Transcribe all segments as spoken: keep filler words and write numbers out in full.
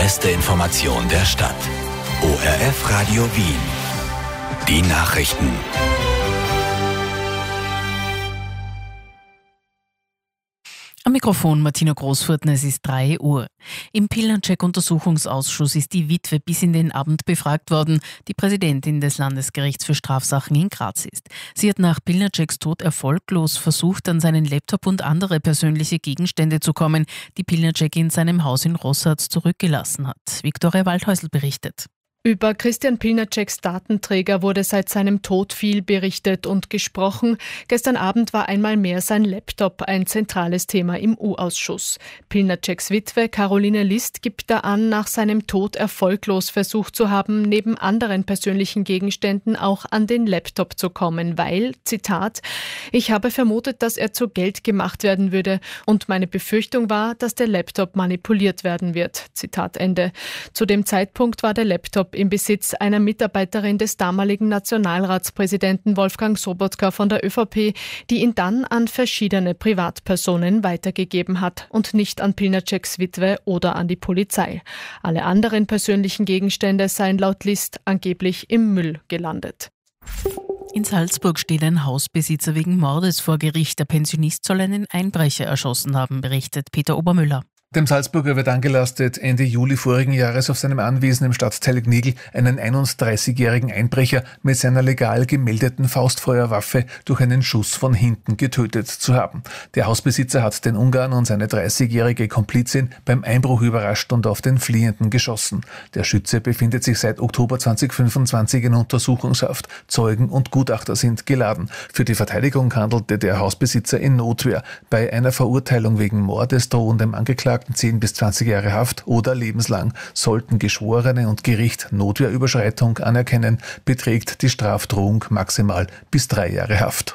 Beste Information der Stadt. O R F Radio Wien. Die Nachrichten. Am Mikrofon Martina Großfurten, es ist drei Uhr. Im Pilnacek-Untersuchungsausschuss ist die Witwe bis in den Abend befragt worden, die Präsidentin des Landesgerichts für Strafsachen in Graz ist. Sie hat nach Pilnaceks Tod erfolglos versucht, an seinen Laptop und andere persönliche Gegenstände zu kommen, die Pilnacek in seinem Haus in Rossarz zurückgelassen hat. Viktoria Waldhäusl berichtet. Über Christian Pilnaceks Datenträger wurde seit seinem Tod viel berichtet und gesprochen. Gestern Abend war einmal mehr sein Laptop ein zentrales Thema im U-Ausschuss. Pilnaceks Witwe Caroline List gibt da an, nach seinem Tod erfolglos versucht zu haben, neben anderen persönlichen Gegenständen auch an den Laptop zu kommen, weil, Zitat, ich habe vermutet, dass er zu Geld gemacht werden würde und meine Befürchtung war, dass der Laptop manipuliert werden wird. Zitat Ende. Zu dem Zeitpunkt war der Laptop im Besitz einer Mitarbeiterin des damaligen Nationalratspräsidenten Wolfgang Sobotka von der ÖVP, die ihn dann an verschiedene Privatpersonen weitergegeben hat und nicht an Pilnaceks Witwe oder an die Polizei. Alle anderen persönlichen Gegenstände seien laut List angeblich im Müll gelandet. In Salzburg steht ein Hausbesitzer wegen Mordes vor Gericht. Der Pensionist soll einen Einbrecher erschossen haben, berichtet Peter Obermüller. Dem Salzburger wird angelastet, Ende Juli vorigen Jahres auf seinem Anwesen im Stadtteil Gnigl einen einunddreißigjährigen Einbrecher mit seiner legal gemeldeten Faustfeuerwaffe durch einen Schuss von hinten getötet zu haben. Der Hausbesitzer hat den Ungarn und seine dreißigjährige Komplizin beim Einbruch überrascht und auf den Fliehenden geschossen. Der Schütze befindet sich seit Oktober zweitausendfünfundzwanzig in Untersuchungshaft. Zeugen und Gutachter sind geladen. Für die Verteidigung handelte der Hausbesitzer in Notwehr. Bei einer Verurteilung wegen Mordes drohen dem Angeklagten zehn bis zwanzig Jahre Haft oder lebenslang. Sollten Geschworene und Gericht Notwehrüberschreitung anerkennen, beträgt die Strafdrohung maximal bis drei Jahre Haft.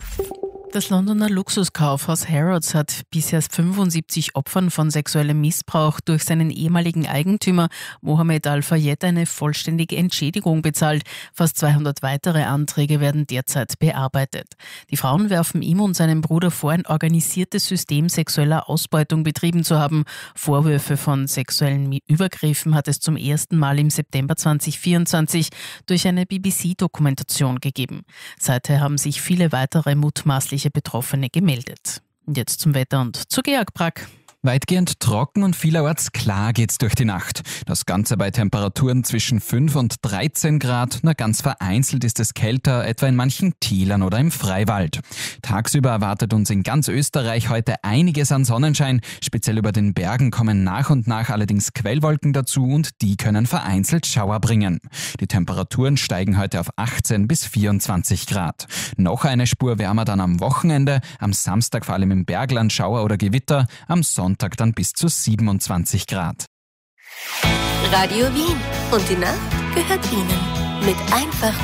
Das Londoner Luxuskaufhaus Harrods hat bisher fünfundsiebzig Opfern von sexuellem Missbrauch durch seinen ehemaligen Eigentümer Mohammed Al-Fayed eine vollständige Entschädigung bezahlt. Fast zweihundert weitere Anträge werden derzeit bearbeitet. Die Frauen werfen ihm und seinem Bruder vor, ein organisiertes System sexueller Ausbeutung betrieben zu haben. Vorwürfe von sexuellen Übergriffen hat es zum ersten Mal im September zweitausendvierundzwanzig durch eine B B C-Dokumentation gegeben. Seither haben sich viele weitere mutmaßliche Betroffene gemeldet. Und jetzt zum Wetter und zu Georg Brack. Weitgehend trocken und vielerorts klar geht's durch die Nacht. Das Ganze bei Temperaturen zwischen fünf und dreizehn Grad. Nur ganz vereinzelt ist es kälter, etwa in manchen Tälern oder im Freiwald. Tagsüber erwartet uns in ganz Österreich heute einiges an Sonnenschein. Speziell über den Bergen kommen nach und nach allerdings Quellwolken dazu und die können vereinzelt Schauer bringen. Die Temperaturen steigen heute auf achtzehn bis vierundzwanzig Grad. Noch eine Spur wärmer dann am Wochenende. Am Samstag vor allem im Bergland Schauer oder Gewitter. Am Sonntag dann bis zu siebenundzwanzig Grad. Radio Wien. Und die Nacht gehört Ihnen. Mit einfach